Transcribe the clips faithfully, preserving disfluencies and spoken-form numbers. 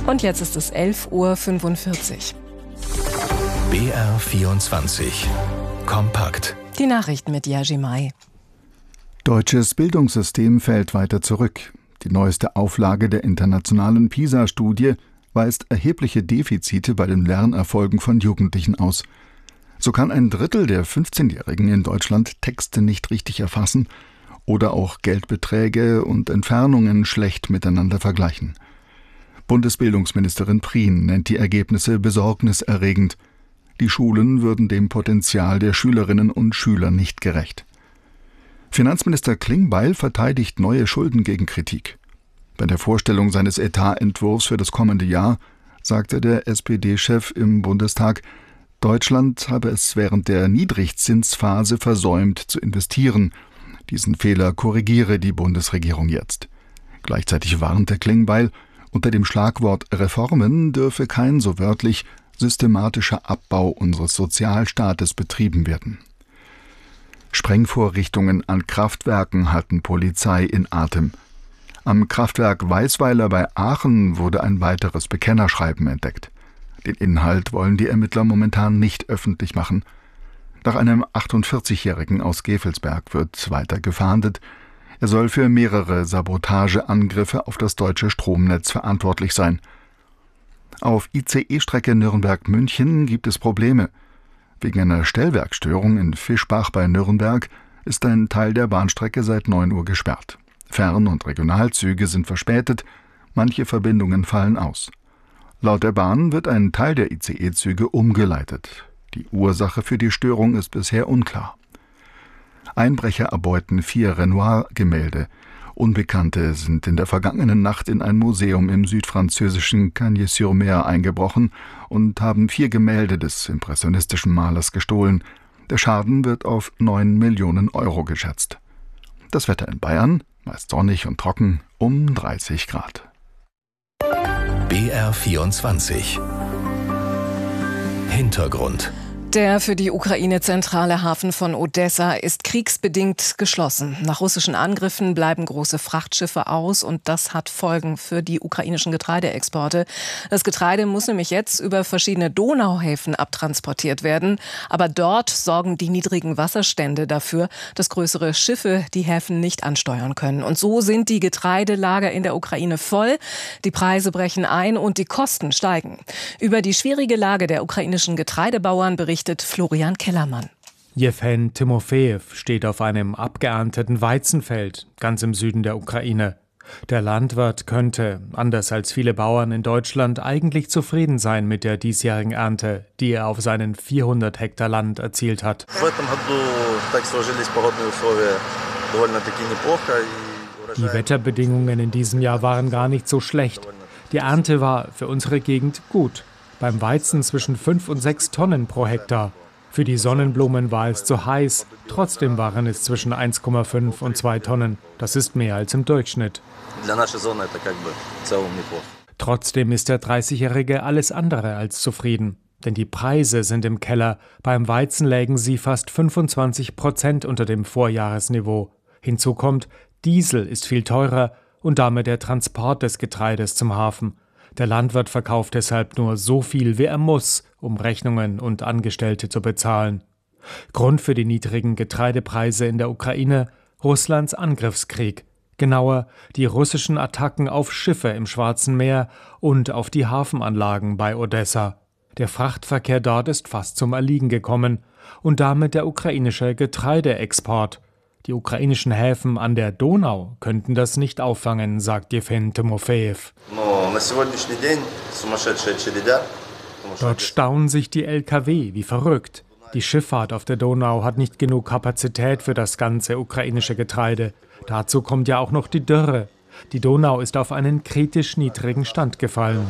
Und jetzt ist es elf Uhr fünfundvierzig. B R vierundzwanzig. Kompakt. Die Nachrichten mit Yaji Mai. Deutsches Bildungssystem fällt weiter zurück. Die neueste Auflage der internationalen PISA-Studie weist erhebliche Defizite bei den Lernerfolgen von Jugendlichen aus. So kann ein Drittel der fünfzehnjährigen in Deutschland Texte nicht richtig erfassen oder auch Geldbeträge und Entfernungen schlecht miteinander vergleichen. Bundesbildungsministerin Prien nennt die Ergebnisse besorgniserregend. Die Schulen würden dem Potenzial der Schülerinnen und Schüler nicht gerecht. Finanzminister Klingbeil verteidigt neue Schulden gegen Kritik. Bei der Vorstellung seines Etatentwurfs für das kommende Jahr sagte der S P D-Chef im Bundestag, Deutschland habe es während der Niedrigzinsphase versäumt zu investieren. Diesen Fehler korrigiere die Bundesregierung jetzt. Gleichzeitig warnte Klingbeil, unter dem Schlagwort Reformen dürfe kein, so wörtlich, systematischer Abbau unseres Sozialstaates betrieben werden. Sprengvorrichtungen an Kraftwerken halten Polizei in Atem. Am Kraftwerk Weisweiler bei Aachen wurde ein weiteres Bekennerschreiben entdeckt. Den Inhalt wollen die Ermittler momentan nicht öffentlich machen. Nach einem achtundvierzigjährigen aus Gevelsberg wird weiter gefahndet. Er soll für mehrere Sabotageangriffe auf das deutsche Stromnetz verantwortlich sein. Auf I C E-Strecke Nürnberg-München gibt es Probleme. Wegen einer Stellwerkstörung in Fischbach bei Nürnberg ist ein Teil der Bahnstrecke seit neun Uhr gesperrt. Fern- und Regionalzüge sind verspätet, manche Verbindungen fallen aus. Laut der Bahn wird ein Teil der I C E-Züge umgeleitet. Die Ursache für die Störung ist bisher unklar. Einbrecher erbeuten vier Renoir-Gemälde. Unbekannte sind in der vergangenen Nacht in ein Museum im südfranzösischen Cagnes-sur-Mer eingebrochen und haben vier Gemälde des impressionistischen Malers gestohlen. Der Schaden wird auf neun Millionen Euro geschätzt. Das Wetter in Bayern, meist sonnig und trocken, um dreißig Grad. B R vierundzwanzig. Hintergrund. Der für die Ukraine zentrale Hafen von Odessa ist kriegsbedingt geschlossen. Nach russischen Angriffen bleiben große Frachtschiffe aus und das hat Folgen für die ukrainischen Getreideexporte. Das Getreide muss nämlich jetzt über verschiedene Donauhäfen abtransportiert werden. Aber dort sorgen die niedrigen Wasserstände dafür, dass größere Schiffe die Häfen nicht ansteuern können. Und so sind die Getreidelager in der Ukraine voll, die Preise brechen ein und die Kosten steigen. Über die schwierige Lage der ukrainischen Getreidebauern berichtet Florian Kellermann. Jewhen Timofejew steht auf einem abgeernteten Weizenfeld ganz im Süden der Ukraine. Der Landwirt könnte, anders als viele Bauern in Deutschland, eigentlich zufrieden sein mit der diesjährigen Ernte, die er auf seinen vierhundert Hektar Land erzielt hat. Die Wetterbedingungen in diesem Jahr waren gar nicht so schlecht. Die Ernte war für unsere Gegend gut. Beim Weizen zwischen fünf und sechs Tonnen pro Hektar. Für die Sonnenblumen war es zu heiß. Trotzdem waren es zwischen eins Komma fünf und zwei Tonnen. Das ist mehr als im Durchschnitt. Trotzdem ist der dreißigjährige alles andere als zufrieden. Denn die Preise sind im Keller. Beim Weizen lägen sie fast fünfundzwanzig Prozent unter dem Vorjahresniveau. Hinzu kommt, Diesel ist viel teurer und damit der Transport des Getreides zum Hafen. Der Landwirt verkauft deshalb nur so viel, wie er muss, um Rechnungen und Angestellte zu bezahlen. Grund für die niedrigen Getreidepreise in der Ukraine: Russlands Angriffskrieg. Genauer, die russischen Attacken auf Schiffe im Schwarzen Meer und auf die Hafenanlagen bei Odessa. Der Frachtverkehr dort ist fast zum Erliegen gekommen und damit der ukrainische Getreideexport. Die ukrainischen Häfen an der Donau könnten das nicht auffangen, sagt Jewhen Timofejew. Dort stauen sich die L K W wie verrückt. Die Schifffahrt auf der Donau hat nicht genug Kapazität für das ganze ukrainische Getreide. Dazu kommt ja auch noch die Dürre. Die Donau ist auf einen kritisch niedrigen Stand gefallen.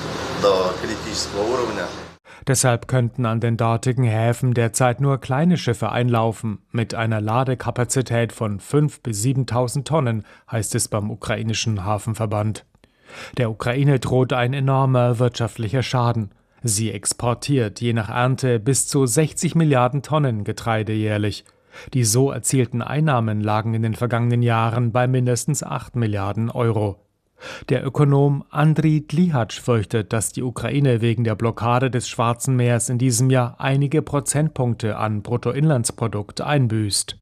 Deshalb könnten an den dortigen Häfen derzeit nur kleine Schiffe einlaufen, mit einer Ladekapazität von fünftausend bis siebentausend Tonnen, heißt es beim ukrainischen Hafenverband. Der Ukraine droht ein enormer wirtschaftlicher Schaden. Sie exportiert je nach Ernte bis zu sechzig Milliarden Tonnen Getreide jährlich. Die so erzielten Einnahmen lagen in den vergangenen Jahren bei mindestens acht Milliarden Euro. Der Ökonom Andriy Dlihatsch fürchtet, dass die Ukraine wegen der Blockade des Schwarzen Meers in diesem Jahr einige Prozentpunkte an Bruttoinlandsprodukt einbüßt.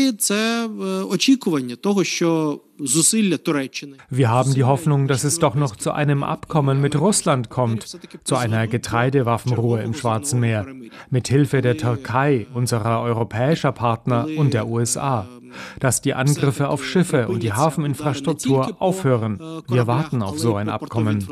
Wir haben die Hoffnung, dass es doch noch zu einem Abkommen mit Russland kommt, zu einer Getreidewaffenruhe im Schwarzen Meer, mit Hilfe der Türkei, unserer europäischer Partner und der U S A. Dass die Angriffe auf Schiffe und die Hafeninfrastruktur aufhören. Wir warten auf so ein Abkommen.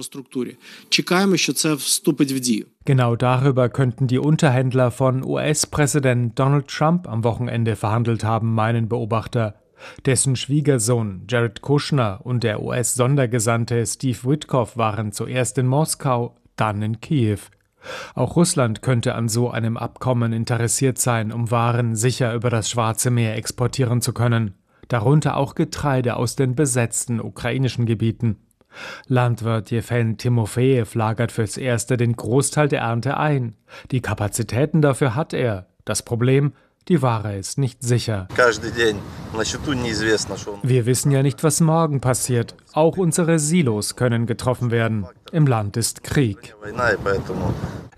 Genau darüber könnten die Unterhändler von U S-Präsident Donald Trump am Wochenende verhandelt haben, meinen Beobachter. Dessen Schwiegersohn Jared Kushner und der U S-Sondergesandte Steve Witkoff waren zuerst in Moskau, dann in Kiew. Auch Russland könnte an so einem Abkommen interessiert sein, um Waren sicher über das Schwarze Meer exportieren zu können, darunter auch Getreide aus den besetzten ukrainischen Gebieten. Landwirt Jewgen Timofejew lagert fürs Erste den Großteil der Ernte ein. Die Kapazitäten dafür hat er. Das Problem: die Ware ist nicht sicher. Wir wissen ja nicht, was morgen passiert. Auch unsere Silos können getroffen werden. Im Land ist Krieg.